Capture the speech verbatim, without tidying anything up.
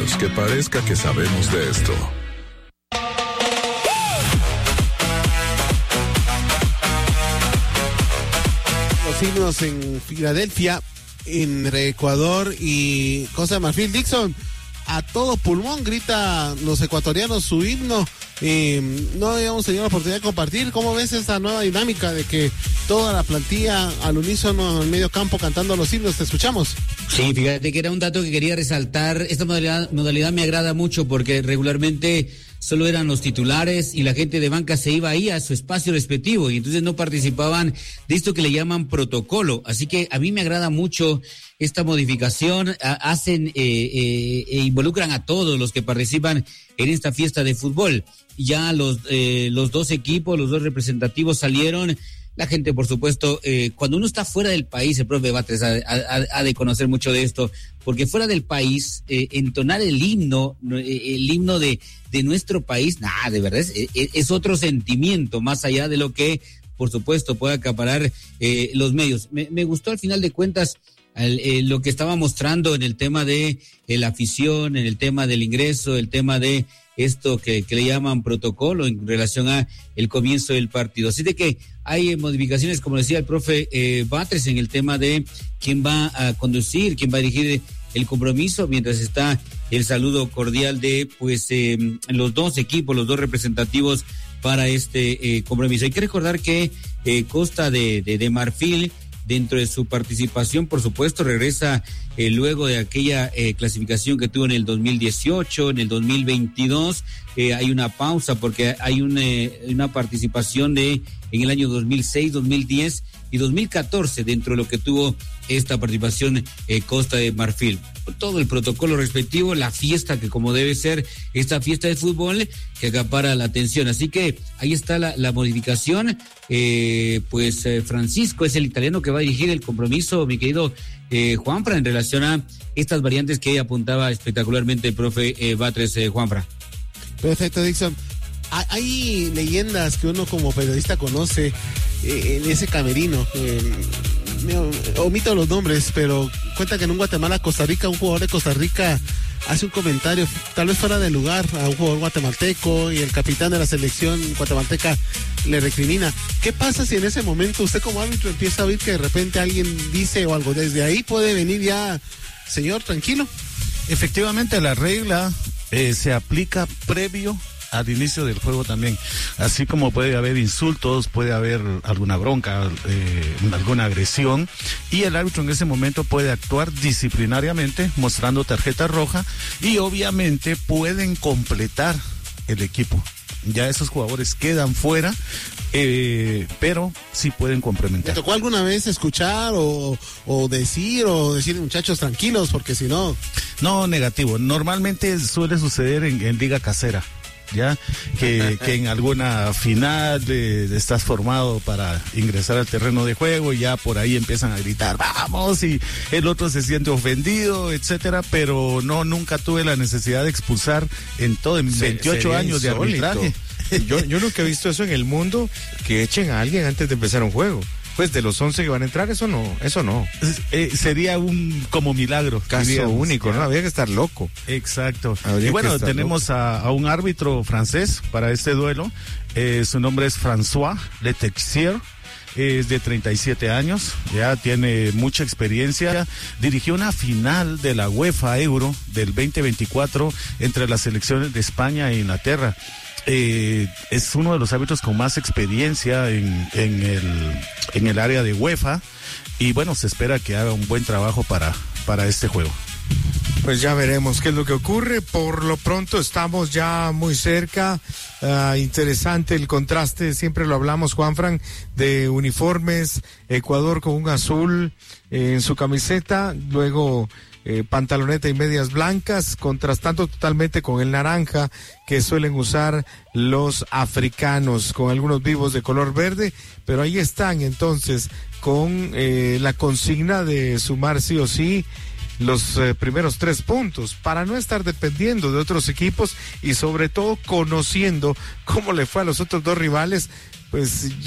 rayos que parezca que sabemos de esto. Los himnos en Filadelfia, entre Ecuador y Costa de Marfil. Dixon, a todo pulmón grita los ecuatorianos su himno. Eh, no habíamos tenido la oportunidad de compartir. ¿Cómo ves esta nueva dinámica de que toda la plantilla al unísono en el medio campo cantando los himnos? Te escuchamos. Sí, fíjate que era un dato que quería resaltar. Esta modalidad, modalidad me agrada mucho porque regularmente solo eran los titulares y la gente de banca se iba ahí a su espacio respectivo y entonces no participaban de esto que le llaman protocolo. Así que a mí me agrada mucho esta modificación. A, hacen eh, eh, e involucran a todos los que participan en esta fiesta de fútbol. Ya los eh, los dos equipos, los dos representativos salieron. La gente, por supuesto, eh, cuando uno está fuera del país, el profe Batres ha, ha, ha de conocer mucho de esto, porque fuera del país, eh, entonar el himno, eh, el himno de, de nuestro país, nada, de verdad, es, es otro sentimiento, más allá de lo que, por supuesto, puede acaparar eh, los medios. Me, me gustó al final de cuentas el, eh, lo que estaba mostrando en el tema de eh, la afición, en el tema del ingreso, el tema de esto que, que le llaman protocolo en relación a el comienzo del partido. Así de que hay eh, modificaciones, como decía el profe eh, Batres, en el tema de quién va a conducir, quién va a dirigir el compromiso, mientras está el saludo cordial de pues eh, los dos equipos, los dos representativos para este eh, compromiso. Hay que recordar que eh, Costa de, de, de Marfil, dentro de su participación, por supuesto, regresa eh, luego de aquella eh, clasificación que tuvo en el dos mil dieciocho, en el dos mil veintidós, eh, hay una pausa porque hay una, una participación de en el año dos mil seis, dos mil diez y dos mil catorce dentro de lo que tuvo esta participación eh, Costa de Marfil. Todo el protocolo respectivo, la fiesta que como debe ser esta fiesta de fútbol que acapara la atención. Así que ahí está la, la modificación. Eh, pues eh, Francisco es el italiano que va a dirigir el compromiso, mi querido eh, Juanfra, en relación a estas variantes que apuntaba espectacularmente el profe eh, Batres, eh, Juanfra. Perfecto, Dixon. Hay leyendas que uno como periodista conoce eh, en ese camerino. Eh, me, omito los nombres, pero cuenta que en un Guatemala-Costa Rica, un jugador de Costa Rica hace un comentario, tal vez fuera de lugar, a un jugador guatemalteco y el capitán de la selección guatemalteca le recrimina. ¿Qué pasa si en ese momento usted como árbitro empieza a oír que de repente alguien dice o algo? Desde ahí puede venir ya, señor, tranquilo. Efectivamente, la regla eh, se aplica previo al inicio del juego también, así como puede haber insultos, puede haber alguna bronca, eh, alguna agresión, y el árbitro en ese momento puede actuar disciplinariamente mostrando tarjeta roja y obviamente pueden completar el equipo. Ya esos jugadores quedan fuera, eh, pero sí pueden complementar. ¿Te tocó alguna vez escuchar o, o decir o decir muchachos tranquilos porque si no? No, negativo. Normalmente suele suceder en, en liga casera. Ya que, que en alguna final de, de estás formado para ingresar al terreno de juego y ya por ahí empiezan a gritar vamos y el otro se siente ofendido, etcétera, pero no, nunca tuve la necesidad de expulsar en todo en veintiocho años de arbitraje. Yo, yo nunca he visto eso en el mundo, que echen a alguien antes de empezar un juego. Pues de los once que van a entrar, eso no, eso no. Eh, sería un como milagro. Caso diríamos, único, ¿no? Había que estar loco. Exacto. Habría y bueno, tenemos a, a un árbitro francés para este duelo. Eh, su nombre es François Letexier. Es de treinta y siete años, ya tiene mucha experiencia. Dirigió una final de la UEFA Euro del veinte veinticuatro entre las selecciones de España e Inglaterra. Eh, es uno de los árbitros con más experiencia en, en el en el área de UEFA y bueno, se espera que haga un buen trabajo para, para este juego. Pues ya veremos qué es lo que ocurre. Por lo pronto estamos ya muy cerca. Uh, interesante el contraste, siempre lo hablamos, Juanfran, de uniformes. Ecuador con un azul eh, en su camiseta, luego eh, pantaloneta y medias blancas, contrastando totalmente con el naranja que suelen usar los africanos, con algunos vivos de color verde, pero ahí están entonces con eh, la consigna de sumar sí o sí los eh, primeros tres puntos para no estar dependiendo de otros equipos y sobre todo conociendo cómo le fue a los otros dos rivales, pues